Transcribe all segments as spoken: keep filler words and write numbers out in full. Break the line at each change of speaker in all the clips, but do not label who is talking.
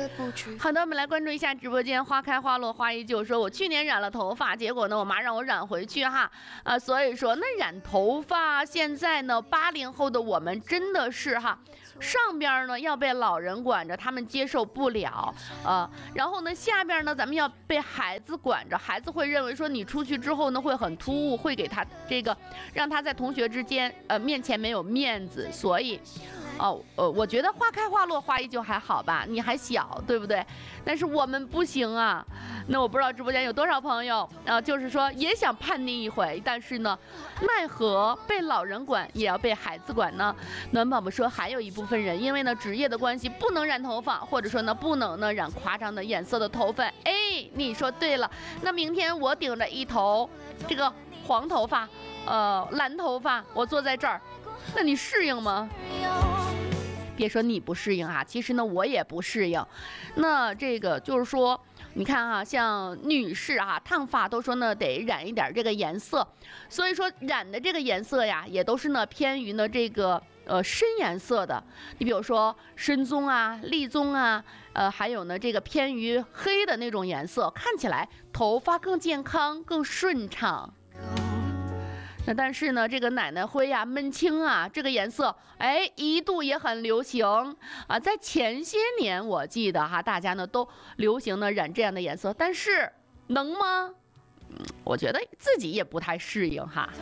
好的，我们来关注一下直播间，花开花落花依旧说，我去年染了头发，结果呢我妈让我染回去哈啊，所以说那染头发现在呢八零后的我们真的是哈，上边呢要被老人管着，他们接受不了啊，然后呢下边呢咱们要被孩子管着，孩子会认为说你出去之后呢会很突兀，会给他这个让他在同学之间呃面前没有面子，所以哦，呃，我觉得花开花落花依旧还好吧，你还小，对不对？但是我们不行啊。那我不知道直播间有多少朋友啊、呃，就是说也想叛逆一回，但是呢，奈何被老人管也要被孩子管呢？暖宝宝说，还有一部分人因为呢职业的关系不能染头发，或者说呢不能呢染夸张的颜色的头发。哎，你说对了，那明天我顶着一头这个黄头发，呃，蓝头发，我坐在这儿，那你适应吗？别说你不适应哈，其实呢我也不适应。那这个就是说，你看哈，像女士哈烫发都说呢得染一点这个颜色，所以说染的这个颜色呀，也都是呢偏于呢这个呃深颜色的。你比如说深棕啊、栗棕啊，呃还有呢这个偏于黑的那种颜色，看起来头发更健康、更顺畅。那但是呢，这个奶奶灰呀、闷青啊，这个颜色，哎，一度也很流行啊。在前些年，我记得哈，大家呢都流行呢染这样的颜色，但是能吗？嗯，我觉得自己也不太适应哈。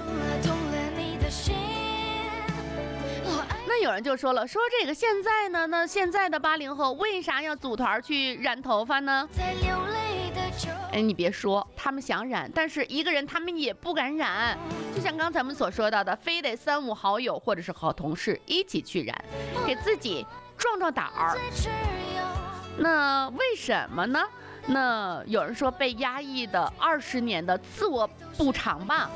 那有人就说了，说这个现在呢，那现在的八零后为啥要组团去染头发呢？哎，你别说，他们想染，但是一个人他们也不敢染。就像刚才我们所说到的，非得三五好友或者是好同事一起去染，给自己壮壮胆儿。那为什么呢？那有人说被压抑的二十年的自我补偿吧。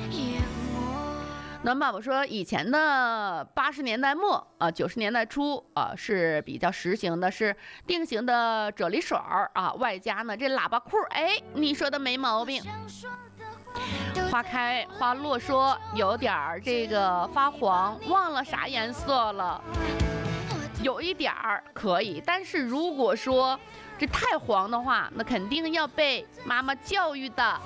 暖宝宝说，以前的八十年代末啊，九十年代初啊，是比较实行的是定型的啫喱水儿啊，外加呢这喇叭裤。哎，你说的没毛病。花开花落说有点儿这个发黄，忘了啥颜色了，有一点儿可以，但是如果说这太黄的话，那肯定要被妈妈教育的。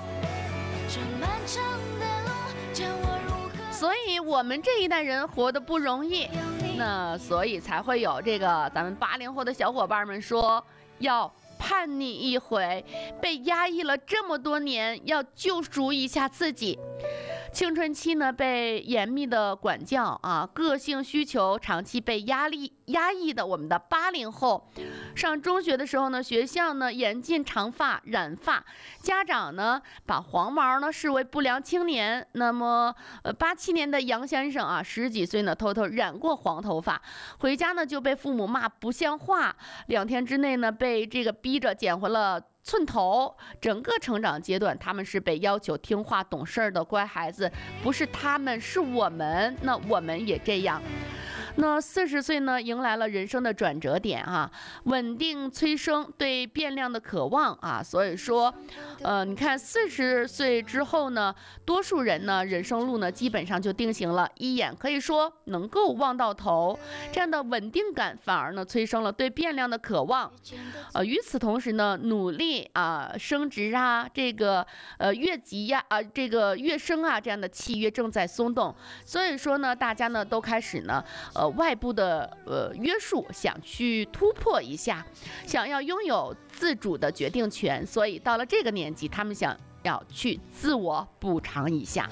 所以我们这一代人活得不容易，那所以才会有这个咱们八零后的小伙伴们说要叛逆一回，被压抑了这么多年，要救赎一下自己。青春期呢被严密的管教啊，个性需求长期被压力压抑的我们的八零后，上中学的时候呢，学校呢严禁长发染发，家长呢把黄毛呢视为不良青年。那么呃八七年的杨先生啊，十几岁呢偷偷染过黄头发，回家呢就被父母骂不像话，两天之内呢被这个逼着剪回了寸头。整个成长阶段他们是被要求听话懂事的乖孩子，不是他们是我们，那我们也这样。那四十岁呢，迎来了人生的转折点啊，稳定催生对变量的渴望啊，所以说，呃，你看四十岁之后呢，多数人呢，人生路呢，基本上就定型了，一眼可以说能够望到头，这样的稳定感反而呢，催生了对变量的渴望。呃，与此同时呢，努力啊，升职啊，这个呃越级呀啊，这个跃升啊，这样的契约正在松动，所以说呢，大家呢都开始呢，呃。呃，外部的呃约束，想去突破一下，想要拥有自主的决定权，所以到了这个年纪，他们想要去自我补偿一下。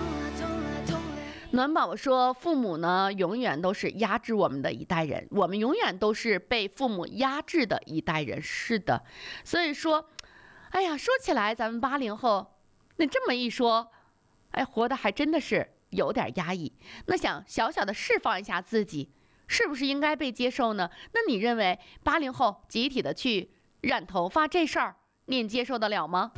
暖宝宝说，父母呢永远都是压制我们的一代人，我们永远都是被父母压制的一代人。是的，所以说，哎呀，说起来，咱们八零后，那这么一说，哎，活得还真的是有点压抑。那想小小的释放一下自己，是不是应该被接受呢？那你认为八零后集体的去染头发这事儿，您接受得了吗？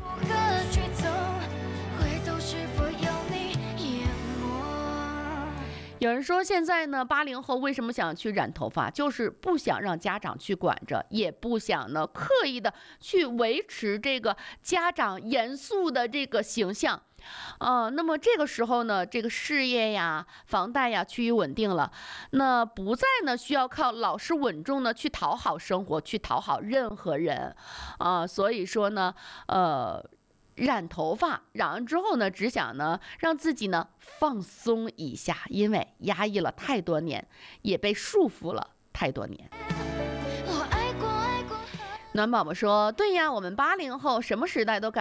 有人说现在呢，八零后为什么想去染头发，就是不想让家长去管着，也不想呢刻意的去维持这个家长严肃的这个形象。 呃，那么这个时候呢，这个事业呀、房贷呀趋于稳定了，那不再呢需要靠老实稳重呢去讨好生活，去讨好任何人，啊、所以说呢，呃。染头发，染完之后呢，只想呢让自己呢放松一下，因为压抑了太多年，也被束缚了太多年。暖宝宝说：“对呀，我们八零后什么时代都赶。”